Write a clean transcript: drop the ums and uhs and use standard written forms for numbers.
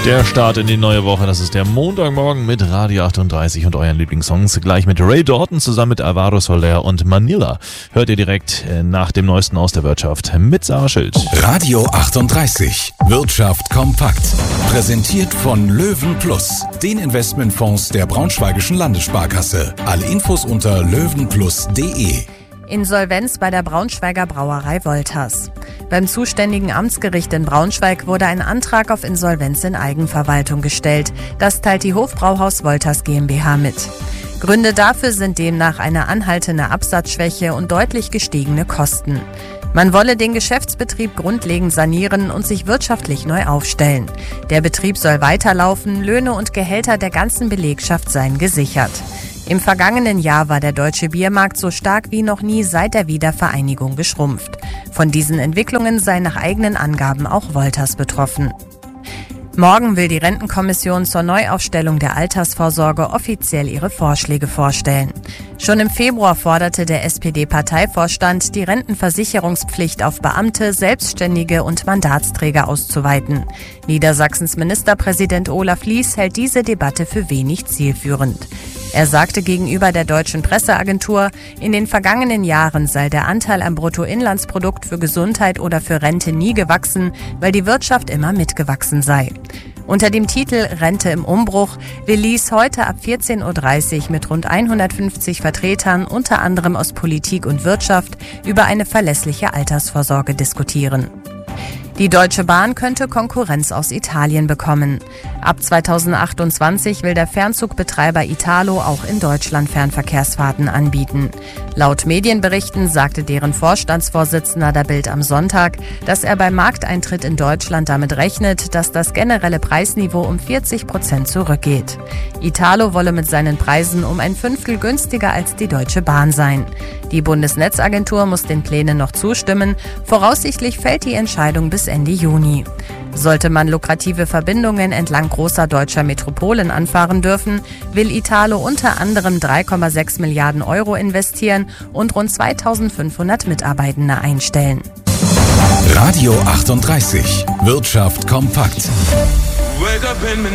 Der Start in die neue Woche, das ist der Montagmorgen mit Radio 38 und euren Lieblingssongs. Gleich mit Ray Dalton zusammen mit Alvaro Soler und Manila. Hört ihr direkt nach dem Neuesten aus der Wirtschaft mit Sarah Schild. Radio 38, Wirtschaft kompakt. Präsentiert von Löwen Plus, den Investmentfonds der Braunschweigischen Landessparkasse. Alle Infos unter löwenplus.de. Insolvenz bei der Braunschweiger Brauerei Wolters. Beim zuständigen Amtsgericht in Braunschweig wurde ein Antrag auf Insolvenz in Eigenverwaltung gestellt. Das teilt die Hofbrauhaus Wolters GmbH mit. Gründe dafür sind demnach eine anhaltende Absatzschwäche und deutlich gestiegene Kosten. Man wolle den Geschäftsbetrieb grundlegend sanieren und sich wirtschaftlich neu aufstellen. Der Betrieb soll weiterlaufen, Löhne und Gehälter der ganzen Belegschaft seien gesichert. Im vergangenen Jahr war der deutsche Biermarkt so stark wie noch nie seit der Wiedervereinigung geschrumpft. Von diesen Entwicklungen sei nach eigenen Angaben auch Wolters betroffen. Morgen will die Rentenkommission zur Neuaufstellung der Altersvorsorge offiziell ihre Vorschläge vorstellen. Schon im Februar forderte der SPD-Parteivorstand, die Rentenversicherungspflicht auf Beamte, Selbstständige und Mandatsträger auszuweiten. Niedersachsens Ministerpräsident Olaf Lies hält diese Debatte für wenig zielführend. Er sagte gegenüber der deutschen Presseagentur, in den vergangenen Jahren sei der Anteil am Bruttoinlandsprodukt für Gesundheit oder für Rente nie gewachsen, weil die Wirtschaft immer mitgewachsen sei. Unter dem Titel Rente im Umbruch will Lies heute ab 14.30 Uhr mit rund 150 Vertretern, unter anderem aus Politik und Wirtschaft, über eine verlässliche Altersvorsorge diskutieren. Die Deutsche Bahn könnte Konkurrenz aus Italien bekommen. Ab 2028 will der Fernzugbetreiber Italo auch in Deutschland Fernverkehrsfahrten anbieten. Laut Medienberichten sagte deren Vorstandsvorsitzender der Bild am Sonntag, dass er beim Markteintritt in Deutschland damit rechnet, dass das generelle Preisniveau um 40% zurückgeht. Italo wolle mit seinen Preisen um ein Fünftel günstiger als die Deutsche Bahn sein. Die Bundesnetzagentur muss den Plänen noch zustimmen. Voraussichtlich fällt die Entscheidung bis Ende Juni. Sollte man lukrative Verbindungen entlang großer deutscher Metropolen anfahren dürfen, will Italo unter anderem 3,6 Milliarden Euro investieren und rund 2500 Mitarbeitende einstellen. Radio 38, Wirtschaft kompakt.